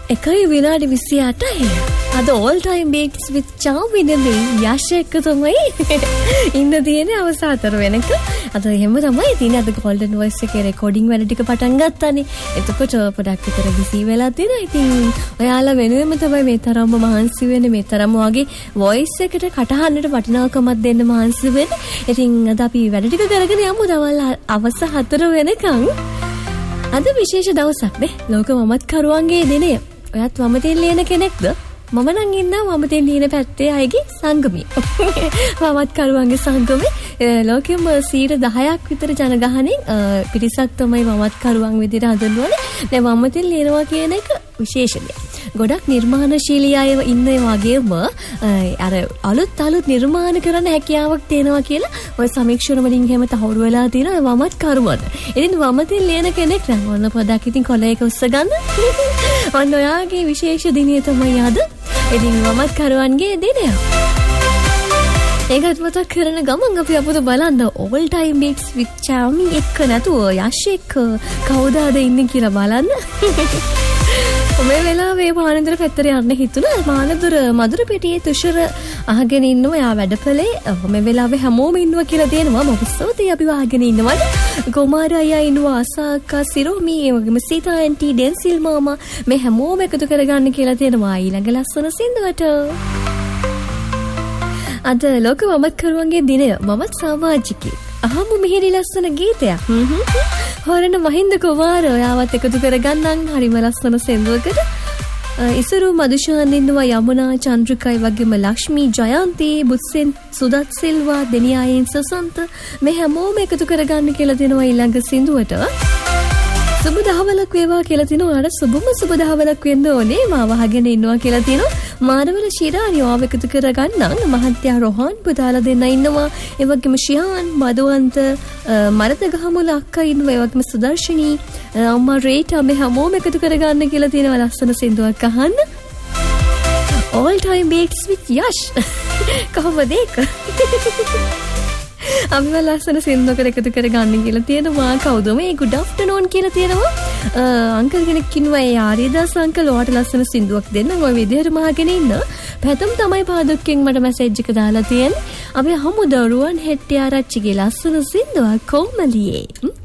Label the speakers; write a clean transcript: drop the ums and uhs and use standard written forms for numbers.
Speaker 1: එකයි විනාඩි 28යි. අද all time beats with Charmin නේ යශ් එක්ක තමයි ඉන්න තියෙන්නේ අවස 4 වෙනක. අද එහෙම තමයි තියෙන්නේ. අද golden voice එකේ recording වැඩ ටික පටන් ගත්තානේ. එතකොට පොඩක් විතර busy වෙලා තියෙනවා. ඉතින් ඔයාලා වෙනුවෙම තමයි මේ තරම්ම මහන්සි වෙන්නේ. මේ තරම්ම වගේ voice එකට කටහඬට වටිනාකමක් දෙන්න මහන්සි වෙන්නේ. ඉතින් අද අපි වැඩ ටික කරගෙන යමු දවල් අවස 4 වෙනකන්. අද විශේෂ දවසක් නේ. ලෝක මමත්කරුවන්ගේ දිනය. ඔයත් වමතෙන් ලියන කෙනෙක්ද? මම නම් ඉන්නවා වමතෙන් ලියන පැත්තේ අයගේ සංගමයේ. වමත්කරුවන්ගේ සංගමේ ලෝකෙම 10% විතර ජනගහනයෙන් පිරිසක් තමයි වමත්කරුවන් විදිහට හඳුන්වන්නේ. දැන් වමතෙන් ලියනවා කියන එක විශේෂයි. ගොඩක් නිර්මාණශීලී අය ඉන්නේ වගේම අර අලුත් නිර්මාණ කරන්න හැකියාවක් තියෙනවා කියලා ඔය සමීක්ෂණ වලින් එහෙම තහවුරු වෙලා තියෙනවා වමත්කරුවන්. ඉතින් වමතෙන් ලියන කෙනෙක් නම් ඔන්න පොඩක් ඉතින් කොලයක උස්ස ගන්න. ඔන්න ඔයාගේ විශේෂ දිනය තමයි අද. ඉතින් වමත්කරුවන්ගේ දිනය. ඒකත් මතක් කරන ගමන් අපි අපුත බලන්න all time beats with Charmin එක්ක නැතුව යශ් එක්ක කවුද අද ඉන්නේ කියලා බලන්න. මේ වෙලාවේ පානදුර පැත්තට යන්න හිතුණා. පානදුර මදුරපිටියේ තුෂර අහගෙන ඉන්නවා. යා වැඩපලේ මේ වෙලාවේ හැමෝම ඉන්නවා කියලා දෙනවා. මොකස්සෝතේ අපි වහගෙන ඉන්නවද? කුමාර අයියා ඉන්නවා, අසාකා, සිරෝමි, ඒ වගේම සීතා ඇන්ටි, ඩෙන්සිල් මාමා මේ හැමෝම එකතු කරගන්න කියලා දෙනවා. ඊළඟ ලස්සන සින්දුවට අද ලෝක වමත්කරුවන්ගේ දිනය. මමත් සමාජිකයෙක්. අහමු මිහිරි ලස්සන ගීතයක්. හොරණ මහින්ද කුමාර ඔයාවත් එකතු කරගන්නම් හරිම ලස්සන සෙන්දුවකට. ඉසුරු මදුෂාන් ඉන්නවා, යමුනා, චන්ද්‍රිකයි වගේම ලක්ෂ්මී, ජයන්ති, බුත්සෙන්, සුදත් සිල්වා, දෙනියායන් සසන්ත මේ හැමෝම එකතු කරගන්න කියලා දෙනවා ඊළඟ සින්දුවට. සුබ දහවලක් වේවා කියලා තිනවා. අර සුබ දහවලක් වෙන්න ඕනේ. මාව අහගෙන ඉන්නවා කියලා තිනවා. මාරවල ශිරානි ආව එකතු කරගන්න මහත්යා රොහාන් පුතාලා දෙන්න ඉන්නවා. ඒ වගේම ශියාන්, මදවන්ත, මරතගහමුල අක්කා ඉන්නවා. ඒ වගේම සුදර්ශනී, අම්මා රේටා මේ හැමෝම එකතු කරගන්න කියලා තියෙනවා ලස්සන සින්දුවක් අහන්න. all time beats with යශ්. කොහොමද ඒක? අපි ලස්සන සින්දුවකට එකතු කරගන්න කියලා තියෙනවා. කවුද මේ? good afternoon කියලා තියෙනවා. අංකල් කෙනෙක් ඉන්නවා. ඒ ආරිදාස් අංකල් ඔයාට ලස්සන සින්දුවක් දෙන්න. ඔය විදිහටම අහගෙන ඉන්න. පැතම් තමයි පාදුක්කෙන් මට මැසේජ් එක දාලා තියෙන්නේ. අපි හමු දරුවන් හෙට්ටිආරච්චිගේ ලස්සන සින්දුවක් කොමලියේ.